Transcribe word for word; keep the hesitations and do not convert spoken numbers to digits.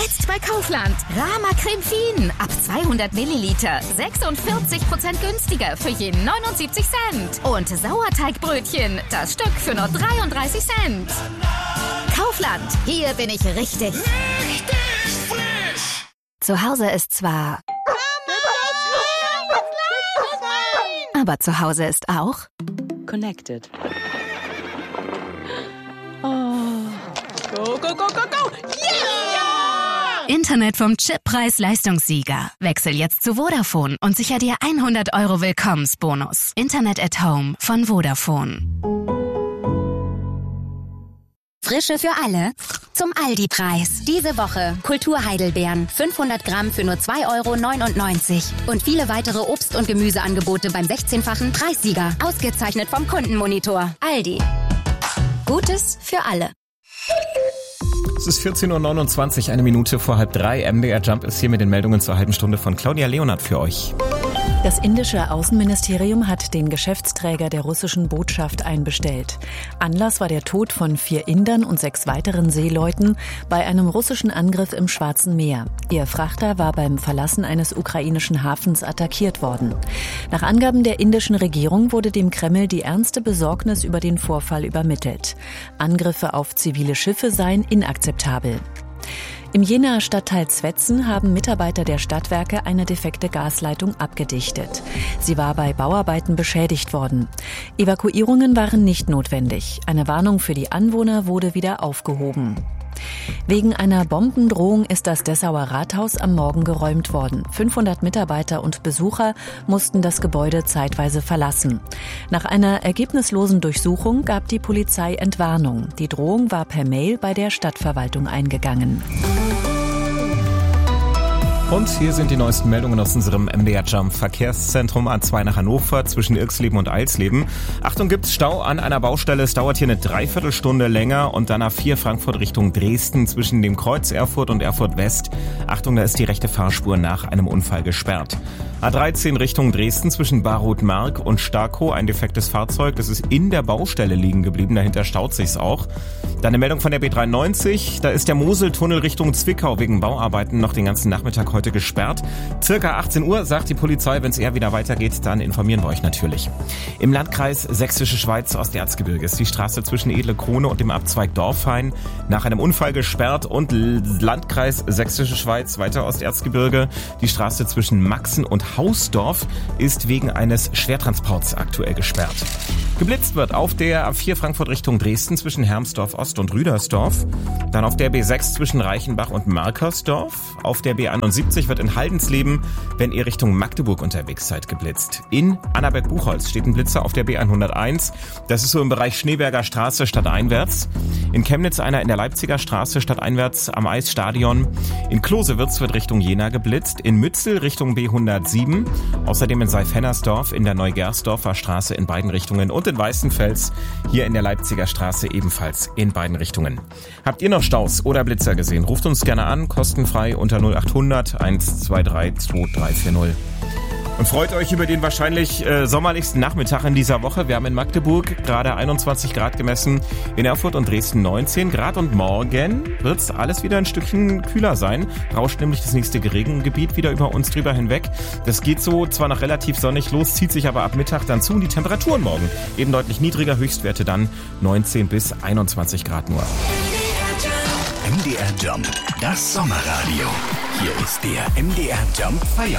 Jetzt bei Kaufland. Rama Creme Fien. Ab zweihundert Milliliter. sechsundvierzig Prozent günstiger für je neunundsiebzig Cent. Und Sauerteigbrötchen. Das Stück für nur dreiunddreißig Cent. Kaufland. Hier bin ich richtig. Richtig frisch. Zu Hause ist zwar... Aber zu Hause ist auch... Connected. Oh. Go, go, go, go, go! Yeah! Internet vom Chip-Preis-Leistungssieger. Wechsel jetzt zu Vodafone und sicher dir hundert Euro Willkommensbonus. Internet at Home von Vodafone. Frische für alle. Zum Aldi-Preis. Diese Woche Kultur-Heidelbeeren. fünfhundert Gramm für nur zwei Euro neunundneunzig. Und viele weitere Obst- und Gemüseangebote beim sechzehnfachen Preissieger. Ausgezeichnet vom Kundenmonitor. Aldi. Gutes für alle. Es ist vierzehn Uhr neunundzwanzig, eine Minute vor halb drei. M D R Jump ist hier mit den Meldungen zur halben Stunde von Claudia Leonard für euch. Das indische Außenministerium hat den Geschäftsträger der russischen Botschaft einbestellt. Anlass war der Tod von vier Indern und sechs weiteren Seeleuten bei einem russischen Angriff im Schwarzen Meer. Ihr Frachter war beim Verlassen eines ukrainischen Hafens attackiert worden. Nach Angaben der indischen Regierung wurde dem Kreml die ernste Besorgnis über den Vorfall übermittelt. Angriffe auf zivile Schiffe seien inakzeptabel. Im Jenaer Stadtteil Zwetzen haben Mitarbeiter der Stadtwerke eine defekte Gasleitung abgedichtet. Sie war bei Bauarbeiten beschädigt worden. Evakuierungen waren nicht notwendig. Eine Warnung für die Anwohner wurde wieder aufgehoben. Wegen einer Bombendrohung ist das Dessauer Rathaus am Morgen geräumt worden. fünfhundert Mitarbeiter und Besucher mussten das Gebäude zeitweise verlassen. Nach einer ergebnislosen Durchsuchung gab die Polizei Entwarnung. Die Drohung war per Mail bei der Stadtverwaltung eingegangen. Und hier sind die neuesten Meldungen aus unserem M D R Jump Verkehrszentrum A zwei nach Hannover zwischen Irxleben und Eilsleben. Achtung, gibt's Stau an einer Baustelle. Es dauert hier eine Dreiviertelstunde länger und dann A vier Frankfurt Richtung Dresden zwischen dem Kreuz Erfurt und Erfurt West. Achtung, da ist die rechte Fahrspur nach einem Unfall gesperrt. A dreizehn Richtung Dresden zwischen Baruth-Mark und Starkow. Ein defektes Fahrzeug, das ist in der Baustelle liegen geblieben. Dahinter staut sich's auch. Dann eine Meldung von der B dreiundneunzig. Da ist der Moseltunnel Richtung Zwickau wegen Bauarbeiten noch den ganzen Nachmittag heute gesperrt. Circa achtzehn Uhr sagt die Polizei, wenn es eher wieder weitergeht, dann informieren wir euch natürlich. Im Landkreis Sächsische Schweiz Ostseegebirge ist die Straße zwischen Edle Krone und dem Abzweig Dorfhain nach einem Unfall gesperrt und Landkreis Sächsische Schweiz weiter Osterzgebirge. Die Straße zwischen Maxen und Hausdorf ist wegen eines Schwertransports aktuell gesperrt. Geblitzt wird auf der A vier Frankfurt Richtung Dresden zwischen Hermsdorf Ost und Rüdersdorf. Dann auf der B sechs zwischen Reichenbach und Markersdorf. Auf der B einundsiebzig wird in Haldensleben, wenn ihr Richtung Magdeburg unterwegs seid, geblitzt. In Annaberg-Buchholz steht ein Blitzer auf der B hunderteins. Das ist so im Bereich Schneeberger Straße stadteinwärts. In Chemnitz einer in der Leipziger Straße stadteinwärts am Eisstadion. In Klosewitz wird Richtung Jena geblitzt. In Mützel Richtung B hundertsieben. Außerdem in Seifhennersdorf in der Neugersdorfer Straße in beiden Richtungen. Und in Weißenfels hier in der Leipziger Straße ebenfalls in beiden Richtungen. Habt ihr noch Staus oder Blitzer gesehen? Ruft uns gerne an, kostenfrei unter null achthundert eins zwei drei zwei drei vier null. Und freut euch über den wahrscheinlich äh, sommerlichsten Nachmittag in dieser Woche. Wir haben in Magdeburg gerade einundzwanzig Grad gemessen, in Erfurt und Dresden neunzehn Grad. Und morgen wird's alles wieder ein Stückchen kühler sein. Rauscht nämlich das nächste Regengebiet wieder über uns drüber hinweg. Das geht so zwar noch relativ sonnig los, zieht sich aber ab Mittag dann zu. Und die Temperaturen morgen eben deutlich niedriger, Höchstwerte dann neunzehn bis einundzwanzig Grad nur. M D R Jump, das Sommerradio. Hier ist der M D R Jump Feier.